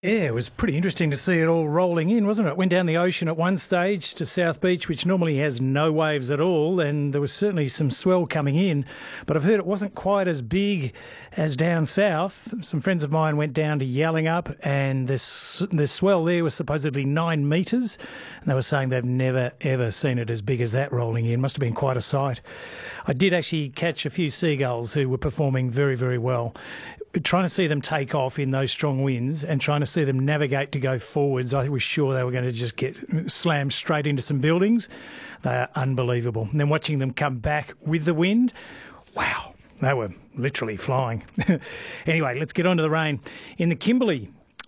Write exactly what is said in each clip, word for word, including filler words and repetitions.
Yeah, it was pretty interesting to see it all rolling in, wasn't it? Went down the ocean at one stage to South Beach, which normally has no waves at all, and there was certainly some swell coming in. But I've heard it wasn't quite as big as down south. Some friends of mine went down to Yallingup, and the, the swell there was supposedly nine metres, and they were saying they've never, ever seen it as big as that rolling in. Must have been quite a sight. I did actually catch a few seagulls who were performing very, very well. Trying to see them take off in those strong winds and trying to see them navigate to go forwards, I was sure they were going to just get slammed straight into some buildings. They are unbelievable. And then watching them come back with the wind, wow, they were literally flying. Anyway, let's get on to the rain. In the Kimberley,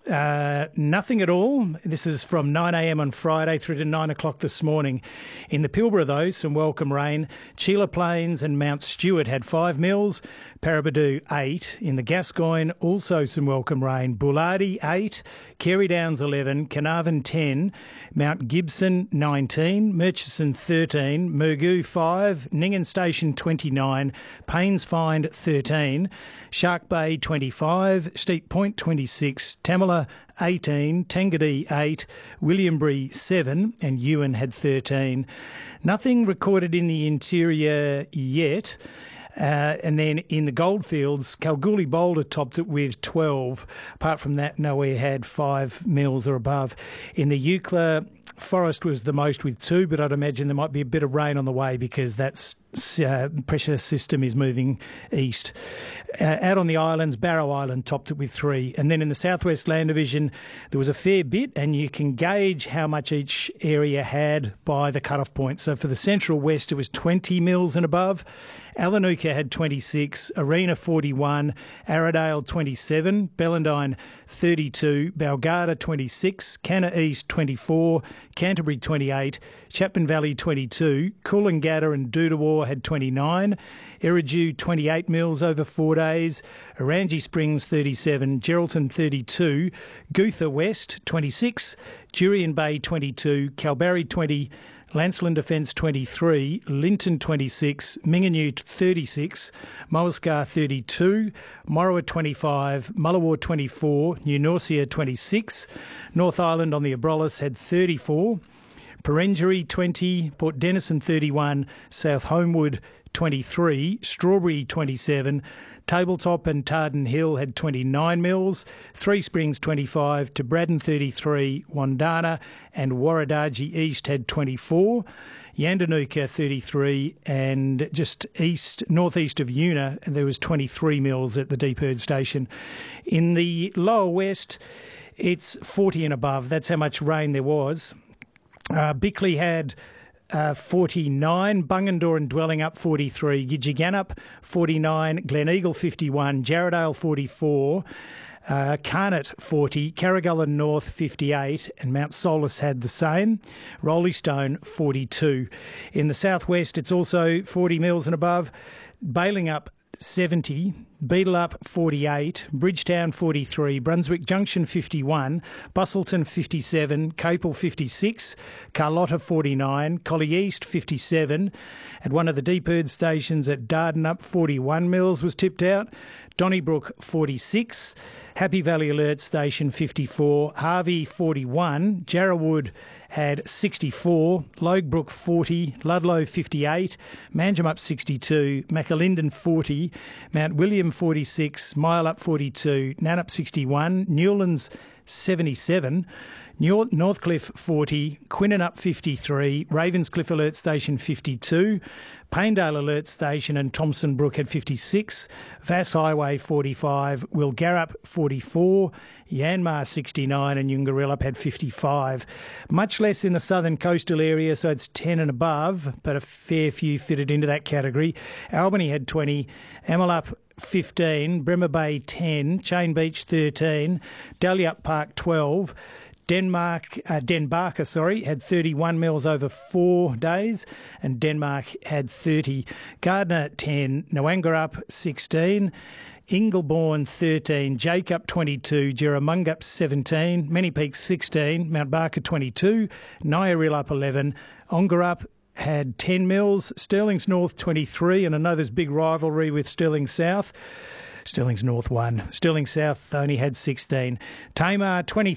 Uh, nothing at all. This is from nine a m on Friday through to nine o'clock this morning. In the Pilbara, though, some welcome rain. Sheila Plains and Mount Stewart had five mils, Paraburdoo eight. In the Gascoyne, also some welcome rain. Bullardy eight, Carey Downs eleven, Carnarvon ten, Mount Gibson nineteen, Murchison thirteen, Murgoo five, Ningen Station twenty-nine, Paynes Find thirteen, Shark Bay twenty-five, Steep Point twenty-six, Tamala eighteen, Tangadee eight, Williambury seven, and Ewan had thirteen. Nothing recorded in the interior yet. Uh, and then in the Goldfields, Kalgoorlie Boulder topped it with twelve. Apart from that, nowhere had five mils or above. In the Eucla, Forest was the most with two, but I'd imagine there might be a bit of rain on the way because that uh, pressure system is moving east. Uh, out on the islands, Barrow Island topped it with three. And then in the Southwest Land Division, there was a fair bit, and you can gauge how much each area had by the cut-off point. So for the Central West, it was twenty mils and above. Alanuka had twenty-six, Arena forty-one, Arradale twenty-seven, Bellendine thirty-two, Balgardha twenty-six, Canna East twenty-four, Canterbury twenty-eight, Chapman Valley twenty-two, Coolangatta and Doodawar had twenty-nine, Eridu twenty-eight mils over four days, Orangi Springs thirty-seven, Geraldton thirty-two, Gootha West twenty-six, Jurien Bay twenty-two, Kalbarri twenty, Lancelin Defence twenty-three, Linton twenty-six, Mingenew thirty-six, Moascar thirty-two, Morrowa twenty-five, Mullawar twenty-four, New Norcia twenty-six, North Island on the Abrolhos had thirty-four, Perenjori twenty, Port Denison thirty-one, South Homewood twenty-three, Strawberry twenty-seven, Tabletop and Tarden Hill had twenty-nine mils, Three Springs twenty-five, Braddon thirty-three, Wandana and Warradaji East had twenty-four, Yandanuka thirty-three, and just east, northeast of Una, there was twenty-three mils at the Deeperd station. In the lower west, it's forty and above. That's how much rain there was. Uh, Bickley had Uh, forty-nine, Bungendore and Dwellingup forty-three, Gidgeganup forty-nine, Gleneagle fifty-one, Jarradale forty-four, uh, Carnot forty, Carragullen North fifty-eight, and Mount Solus had the same. Rolleystone forty-two. In the southwest, it's also forty mils and above. Balingup seventy, Beetlup forty-eight, Bridgetown forty-three, Brunswick Junction fifty-one, Bustleton fifty-seven, Capel fifty-six, Carlotta forty-nine, Collie East fifty-seven. At one of the Deeperd stations at Dardanup, forty-one mils was tipped out, Donnybrook forty-six, Happy Valley Alert Station fifty-four, Harvey forty-one, Jarrawood had sixty-four, Logbrook forty, Ludlow fifty-eight, Manjimup sixty-two, Macalinden forty, Mount William forty-six, Myleup forty-two, Nanup sixty-one, Newlands seventy-seven, Nor- Northcliffe forty, Quinnanup fifty-three, Ravenscliffe Alert Station fifty-two, Paindale Alert Station and Thompson Brook had fifty-six, Vass Highway forty-five, Wilgarup forty-four, Yanmar sixty-nine and Yungarillup had fifty-five. Much less in the southern coastal area, so it's ten and above, but a fair few fitted into that category. Albany had twenty, Amalup fifteen, Bremer Bay ten, Chain Beach thirteen, Dalyup Park twelve, Denmark, uh, Denbarker, sorry, had thirty-one mils over four days, and Denmark had thirty. Gardner ten, Noangarup sixteen, Ingleborn thirteen, Jacob twenty-two, Jerramungup seventeen, Many Peaks sixteen, Mount Barker twenty-two, Nyarilup eleven, Ongarup had ten mils, Stirling's North twenty-three, and I know there's big rivalry with Stirling South. Stirling's North one. Stirling South only had sixteen. Tamar twenty.